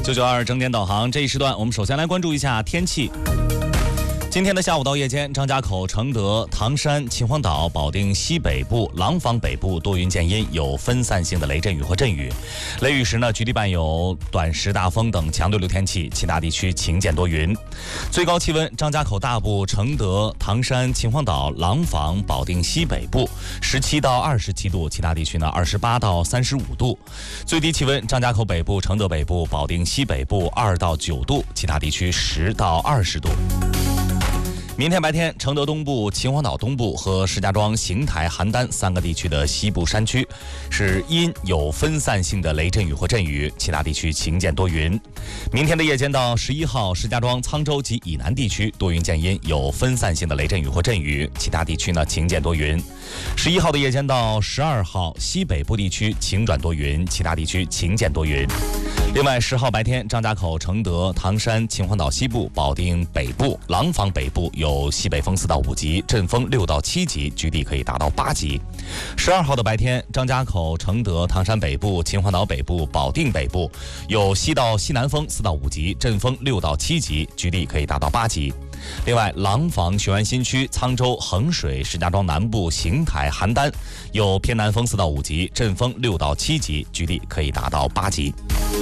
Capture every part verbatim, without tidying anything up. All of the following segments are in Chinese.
九九二整点导航，这一时段我们首先来关注一下天气。今天的下午到夜间，张家口、承德、唐山、秦皇岛、保定西北部、廊坊北部多云见阴，有分散性的雷阵雨和阵雨。雷雨时呢，局地伴有短时大风等强对流天气，其他地区晴间多云。最高气温，张家口大部、承德、唐山、秦皇岛、廊坊、保定西北部十七到二十七度，其他地区呢二十八到三十五度。最低气温，张家口北部、承德北部、保定西北部二到九度，其他地区十到二十度。明天白天，承德东部、秦皇岛东部和石家庄、邢台、邯郸三个地区的西部山区是阴，有分散性的雷阵雨或阵雨，其他地区晴间多云。明天的夜间到十一号，石家庄、沧州及以南地区多云见阴，有分散性的雷阵雨或阵雨，其他地区呢晴间多云。十一号的夜间到十二号，西北部地区晴转多云，其他地区晴间多云。另外，十号白天，张家口、承德、唐山、秦皇岛西部、保定北部、廊坊北部有西北风四到五级，阵风六到七级，局地可以达到八级。十二号的白天，张家口、承德、唐山北部、秦皇岛北部、保定北部有西到西南风四到五级，阵风六到七级，局地可以达到八级。另外，廊坊、雄安新区、沧州、衡水、石家庄南部、邢台、邯郸有偏南风四到五级，阵风六到七级，局地可以达到八级。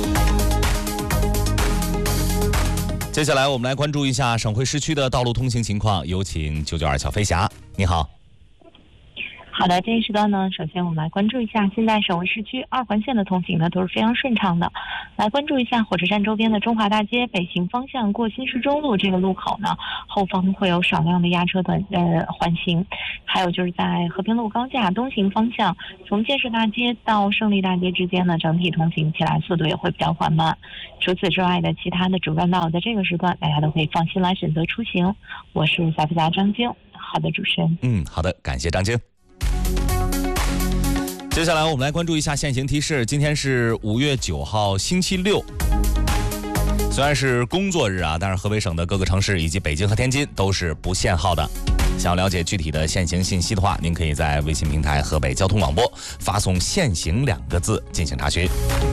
接下来我们来关注一下省会市区的道路通行情况，有请九九二小飞侠。你好。 好的，这一时段呢，首先我们来关注一下，现在省会市区二环线的通行呢都是非常顺畅的。来关注一下火车站周边的中华大街北行方向过新市中路这个路口呢，后方会有少量的压车的呃缓行。还有就是在和平路高架东行方向，从建设大街到胜利大街之间呢，整体通行起来速度也会比较缓慢。除此之外的其他的主干道，在这个时段大家都可以放心来选择出行。我是小飞侠张晶。好的，主持人。 嗯，好的，感谢张晶。接下来我们来关注一下限行提示。今天是五月九号星期六，虽然是工作日啊，但是河北省的各个城市以及北京和天津都是不限号的。想要了解具体的限行信息的话，您可以在微信平台河北交通广播发送限行两个字进行查询。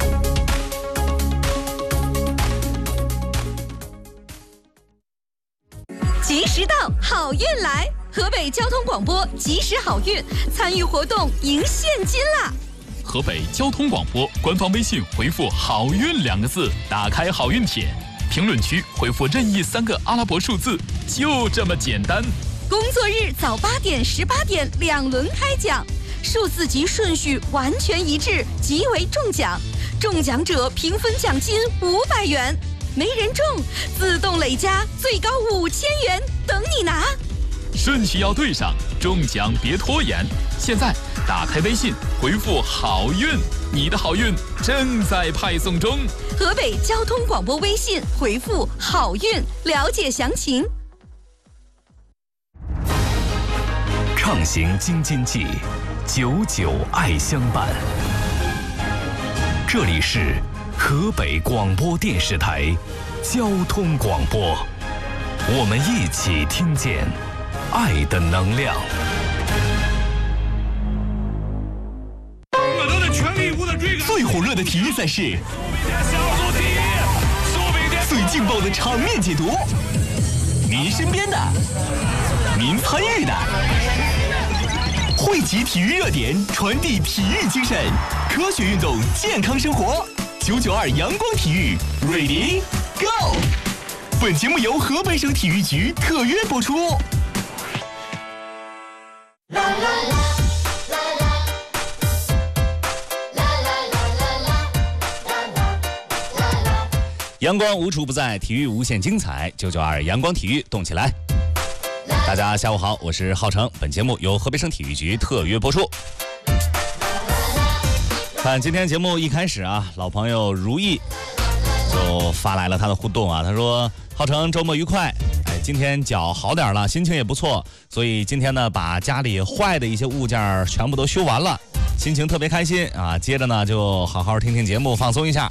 及时到，好运来！河北交通广播及时好运，参与活动赢现金啦！ 河北交通广播官方微信回复好运两个字，打开好运帖，评论区回复任意三个阿拉伯数字，就这么简单。 工作日早八点、十八点两轮开奖，数字及顺序完全一致，即为中奖。中奖者平分奖金五百元，没人中自动累加最高五千元，等你拿。 顺序要对上，中奖别拖延。现在打开微信回复好运，你的好运正在派送中。 河北交通广播微信回复好运，了解详情。 畅行京津冀，久久爱相伴。这里是河北广播电视台交通广播，我们一起听见爱的能量。 我都在全力以赴的追赶最火热的体育赛事，最劲爆的场面解读，您身边的，您参与的，汇集体育热点，传递体育精神，科学运动，健康生活。九九二阳光体育 ，Ready Go！ 本节目由河北省体育局特约播出。 阳光无处不在，体育无限精彩。九九二阳光体育动起来！大家下午好，我是浩成。本节目由河北省体育局特约播出。看今天节目一开始啊，老朋友如意就发来了他的互动啊，他说：“浩成周末愉快，哎，今天脚好点了，心情也不错，所以今天呢把家里坏的一些物件全部都修完了，心情特别开心啊。接着呢就好好听听节目，放松一下。”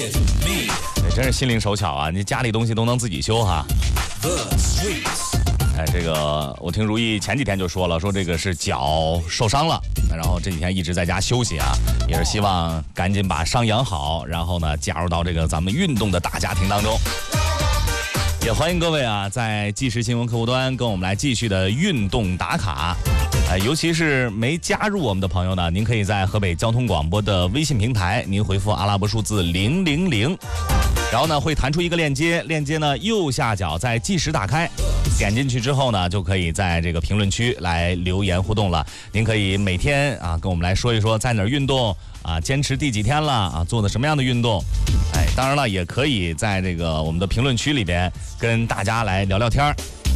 对，真是心灵手巧啊！你家里东西都能自己修哈。 哎，这个我听如意前几天就说了，说这个是脚受伤了，然后这几天一直在家休息啊，也是希望赶紧把伤养好，然后呢加入到这个咱们运动的大家庭当中。也欢迎各位啊，在即时新闻客户端跟我们来继续的运动打卡。呃，尤其是没加入我们的朋友呢，您可以在河北交通广播的微信平台，您回复阿拉伯数字零零零，然后呢会弹出一个链接，链接呢右下角在即时打开，点进去之后呢，就可以在这个评论区来留言互动了。您可以每天啊跟我们来说一说在哪儿运动啊，坚持第几天了啊，做的什么样的运动。哎，当然了，也可以在这个我们的评论区里边跟大家来聊聊天儿。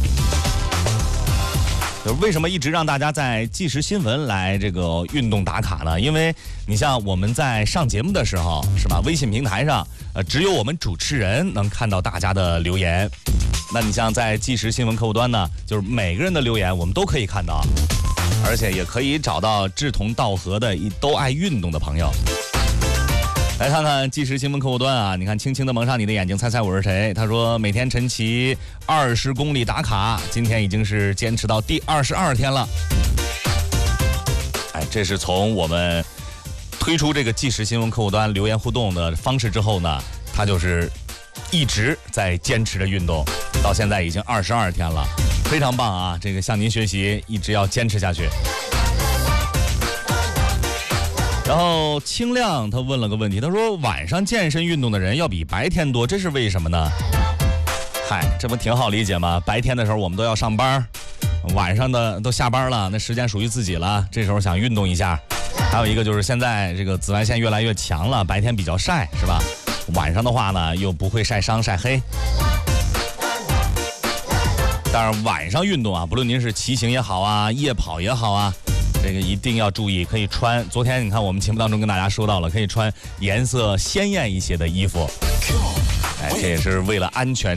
就是为什么一直让大家在即时新闻来这个运动打卡呢？因为你像我们在上节目的时候，是吧？微信平台上，呃，只有我们主持人能看到大家的留言。那你像在即时新闻客户端呢，就是每个人的留言我们都可以看到，而且也可以找到志同道合的一都爱运动的朋友。来看看即时新闻客户端啊，你看轻轻地蒙上你的眼睛，猜猜我是谁？他说每天晨骑二十公里打卡，今天已经是坚持到第二十二天了。哎，这是从我们推出这个即时新闻客户端留言互动的方式之后呢，他就是一直在坚持着运动，到现在已经二十二天了，非常棒啊！这个向您学习，一直要坚持下去。然后清亮他问了个问题，他说晚上健身运动的人要比白天多，这是为什么呢？嗨，这不挺好理解吗？白天的时候我们都要上班，晚上的都下班了，那时间属于自己了，这时候想运动一下。还有一个就是现在这个紫外线越来越强了，白天比较晒，是吧？晚上的话呢又不会晒伤晒黑。当然晚上运动啊，不论您是骑行也好啊，夜跑也好啊，这个一定要注意，可以穿。昨天你看我们节目当中跟大家说到了，可以穿颜色鲜艳一些的衣服，哎，这也是为了安全。